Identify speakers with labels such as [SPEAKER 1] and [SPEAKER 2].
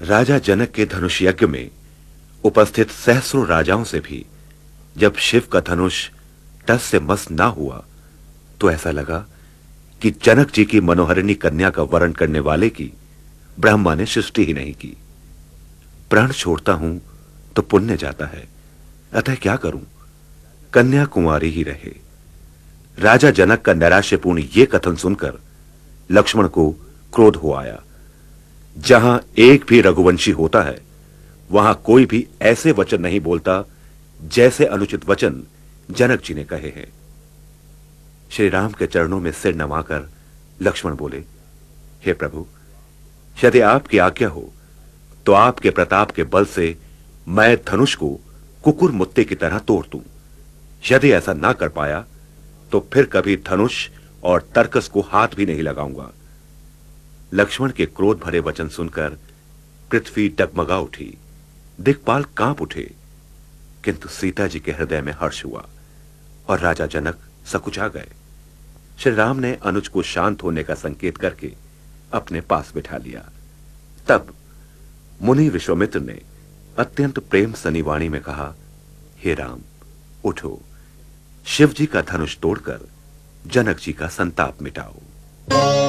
[SPEAKER 1] राजा जनक के धनुष यज्ञ में उपस्थित सहस्रों राजाओं से भी जब शिव का धनुष टस से मस ना हुआ तो ऐसा लगा कि जनक जी की मनोहरिणी कन्या का वरण करने वाले की ब्रह्मा ने सृष्टि ही नहीं की। प्राण छोड़ता हूं तो पुण्य जाता है, अतः क्या करूं, कन्या कुंवारी ही रहे। राजा जनक का नैराश्यपूर्ण यह कथन सुनकर लक्ष्मण को क्रोध हो आया। जहां एक भी रघुवंशी होता है वहां कोई भी ऐसे वचन नहीं बोलता जैसे अनुचित वचन जनक जी ने कहे हैं। श्री राम के चरणों में सिर नवाकर लक्ष्मण बोले, हे प्रभु, यदि आपकी आज्ञा हो तो आपके प्रताप के बल से मैं धनुष को कुकुर मुत्ते की तरह तोड़ दूं। यदि ऐसा ना कर पाया तो फिर कभी धनुष और तरकस को हाथ भी नहीं लगाऊंगा। लक्ष्मण के क्रोध भरे वचन सुनकर पृथ्वी डगमगा उठी, दिक्पाल कांप उठे, किंतु सीता जी के हृदय में हर्ष हुआ और राजा जनक सकुचा गए। श्री राम ने अनुज को शांत होने का संकेत करके अपने पास बिठा लिया। तब मुनि विश्वामित्र ने अत्यंत प्रेम सनी वाणी में कहा, हे राम, उठो, शिव जी का धनुष तोड़कर जनक जी का संताप मिटाओ।